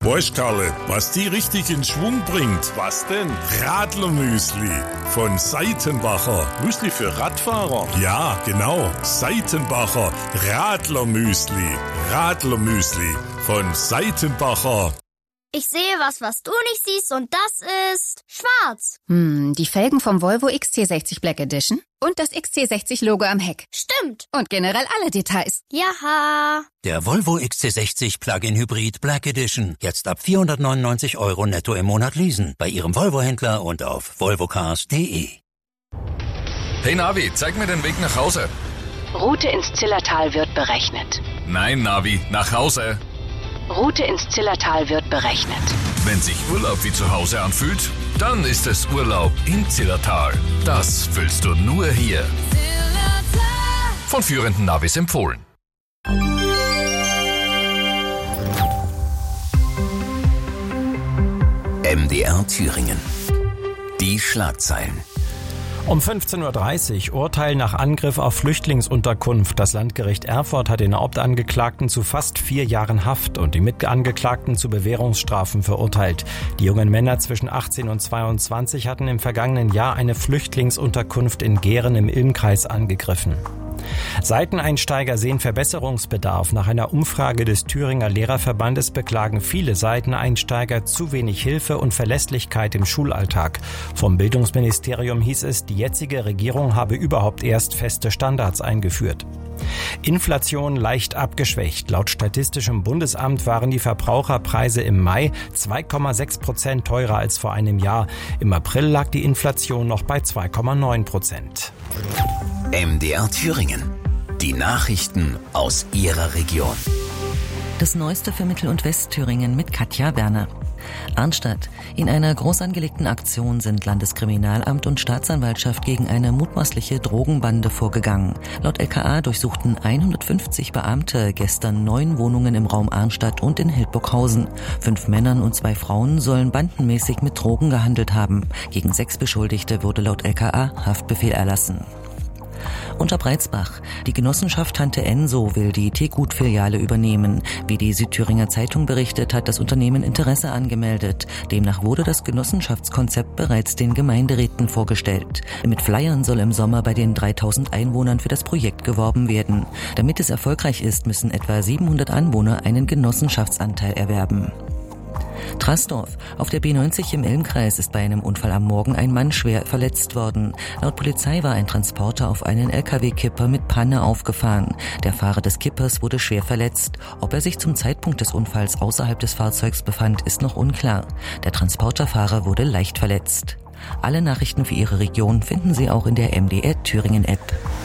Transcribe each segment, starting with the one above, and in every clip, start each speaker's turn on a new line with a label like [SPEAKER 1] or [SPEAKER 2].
[SPEAKER 1] Weißt, Karle, was die richtig in Schwung bringt? Was denn? Radlermüsli von Seitenbacher.
[SPEAKER 2] Müsli für Radfahrer?
[SPEAKER 1] Ja, genau. Seitenbacher Radlermüsli. Radlermüsli von Seitenbacher.
[SPEAKER 3] Ich sehe was du nicht siehst, und das ist schwarz.
[SPEAKER 4] Die Felgen vom Volvo XC60 Black Edition und das XC60-Logo am Heck.
[SPEAKER 3] Stimmt.
[SPEAKER 4] Und generell alle Details.
[SPEAKER 3] Jaha.
[SPEAKER 5] Der Volvo XC60 Plug-in Hybrid Black Edition. Jetzt ab 499 € netto im Monat leasen. Bei Ihrem Volvo-Händler und auf volvocars.de.
[SPEAKER 6] Hey Navi, zeig mir den Weg nach Hause.
[SPEAKER 7] Route ins Zillertal wird berechnet.
[SPEAKER 6] Nein, Navi, nach Hause.
[SPEAKER 7] Route ins Zillertal wird berechnet.
[SPEAKER 6] Wenn sich Urlaub wie zu Hause anfühlt, dann ist es Urlaub im Zillertal. Das fühlst du nur hier. Von führenden Navis empfohlen.
[SPEAKER 5] MDR Thüringen. Die Schlagzeilen.
[SPEAKER 8] Um 15.30 Uhr Urteil nach Angriff auf Flüchtlingsunterkunft. Das Landgericht Erfurt hat den Hauptangeklagten zu fast 4 Jahren Haft und die Mitangeklagten zu Bewährungsstrafen verurteilt. Die jungen Männer zwischen 18 und 22 hatten im vergangenen Jahr eine Flüchtlingsunterkunft in Gehren im Ilmkreis angegriffen. Seiteneinsteiger sehen Verbesserungsbedarf. Nach einer Umfrage des Thüringer Lehrerverbandes beklagen viele Seiteneinsteiger zu wenig Hilfe und Verlässlichkeit im Schulalltag. Vom Bildungsministerium hieß es, die jetzige Regierung habe überhaupt erst feste Standards eingeführt. Inflation leicht abgeschwächt. Laut Statistischem Bundesamt waren die Verbraucherpreise im Mai 2,6% teurer als vor einem Jahr. Im April lag die Inflation noch bei 2,9%.
[SPEAKER 5] MDR Thüringen. Die Nachrichten aus Ihrer Region.
[SPEAKER 9] Das Neueste für Mittel- und Westthüringen mit Katja Werner. Arnstadt. In einer groß angelegten Aktion sind Landeskriminalamt und Staatsanwaltschaft gegen eine mutmaßliche Drogenbande vorgegangen. Laut LKA durchsuchten 150 Beamte gestern 9 Wohnungen im Raum Arnstadt und in Hildburghausen. 5 Männern und 2 Frauen sollen bandenmäßig mit Drogen gehandelt haben. Gegen 6 Beschuldigte wurde laut LKA Haftbefehl erlassen. Unterbreizbach. Die Genossenschaft Tante Enso will die Teegut-Filiale übernehmen. Wie die Südthüringer Zeitung berichtet, hat das Unternehmen Interesse angemeldet. Demnach wurde das Genossenschaftskonzept bereits den Gemeinderäten vorgestellt. Mit Flyern soll im Sommer bei den 3000 Einwohnern für das Projekt geworben werden. Damit es erfolgreich ist, müssen etwa 700 Anwohner einen Genossenschaftsanteil erwerben. Trasdorf. Auf der B90 im Ilmkreis ist bei einem Unfall am Morgen ein Mann schwer verletzt worden. Laut Polizei war ein Transporter auf einen LKW-Kipper mit Panne aufgefahren. Der Fahrer des Kippers wurde schwer verletzt. Ob er sich zum Zeitpunkt des Unfalls außerhalb des Fahrzeugs befand, ist noch unklar. Der Transporterfahrer wurde leicht verletzt. Alle Nachrichten für Ihre Region finden Sie auch in der MDR Thüringen App.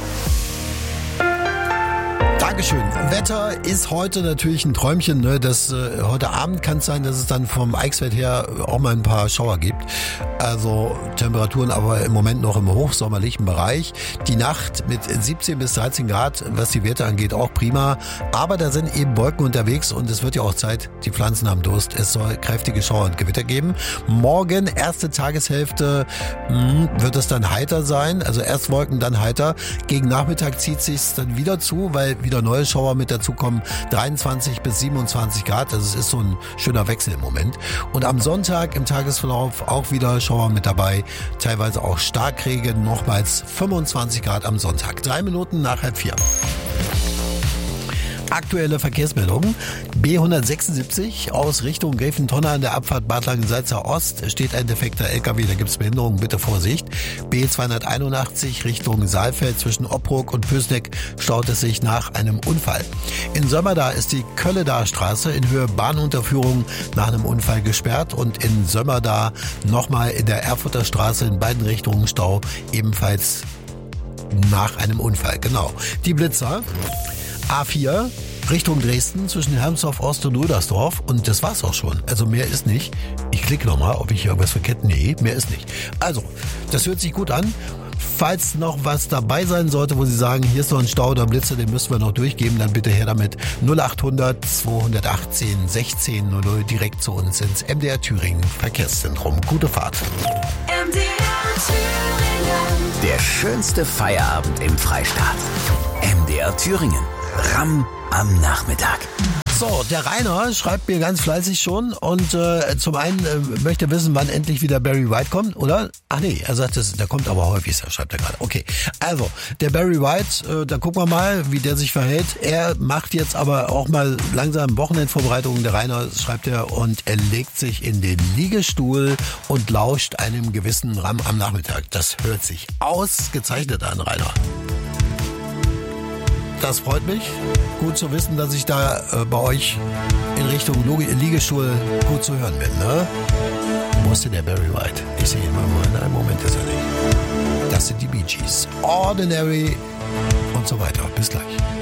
[SPEAKER 10] Dankeschön. Wetter ist heute natürlich ein Träumchen. Ne? Heute Abend kann es sein, dass es dann vom Eichsfeld her auch mal ein paar Schauer gibt. Also Temperaturen aber im Moment noch im hochsommerlichen Bereich. Die Nacht mit 17 bis 13 Grad, was die Werte angeht, auch prima. Aber da sind eben Wolken unterwegs und es wird ja auch Zeit, die Pflanzen haben Durst. Es soll kräftige Schauer und Gewitter geben. Morgen, erste Tageshälfte, wird es dann heiter sein. Also erst Wolken, dann heiter. Gegen Nachmittag zieht sich's dann wieder zu, weil wieder neue Schauer mit dazukommen. 23 bis 27 Grad. Also es ist so ein schöner Wechsel im Moment. Und am Sonntag im Tagesverlauf auch wieder Schauer mit dabei. Teilweise auch Starkregen. Nochmals 25 Grad am Sonntag. 3 Minuten nach 3:30. Aktuelle Verkehrsmeldungen. B176 aus Richtung Gräfentonne an der Abfahrt Bad Langensalza Ost steht ein defekter LKW, da gibt es Behinderungen, bitte Vorsicht. B281 Richtung Saalfeld zwischen Oppruck und Pösneck staut es sich nach einem Unfall. In Sömmerda ist die Kölledaer Straße in Höhe Bahnunterführung nach einem Unfall gesperrt und in Sömmerda nochmal in der Erfurter Straße in beiden Richtungen Stau, ebenfalls nach einem Unfall. Genau. Die Blitzer. A4 Richtung Dresden zwischen Hermsdorf Ost und Rüdersdorf und das war's auch schon. Also mehr ist nicht. Ich klicke nochmal, ob ich hier irgendwas verkehrt. Nee, mehr ist nicht. Also, das hört sich gut an. Falls noch was dabei sein sollte, wo Sie sagen, hier ist noch ein Stau oder Blitzer, den müssen wir noch durchgeben, dann bitte her damit 0800 218 1600 direkt zu uns ins MDR Thüringen Verkehrszentrum. Gute Fahrt.
[SPEAKER 11] MDR Thüringen.
[SPEAKER 5] Der schönste Feierabend im Freistaat. MDR Thüringen. Ramm am Nachmittag.
[SPEAKER 10] So, der Rainer schreibt mir ganz fleißig schon und zum einen möchte wissen, wann endlich wieder Barry White kommt, oder? Ach nee, er sagt, der kommt aber häufig, schreibt er gerade. Okay, also, der Barry White, da gucken wir mal, wie der sich verhält. Er macht jetzt aber auch mal langsam Wochenendvorbereitungen, der Rainer, schreibt er, und er legt sich in den Liegestuhl und lauscht einem gewissen Ram am Nachmittag. Das hört sich ausgezeichnet an, Rainer. Das freut mich. Gut zu wissen, dass ich da bei euch in Richtung Liegestuhl gut zu hören bin. Ne? Wo ist denn der Barry White? Ich sehe ihn mal. In einem Moment ist er nicht. Das sind die Bee Gees. Ordinary und so weiter. Bis gleich.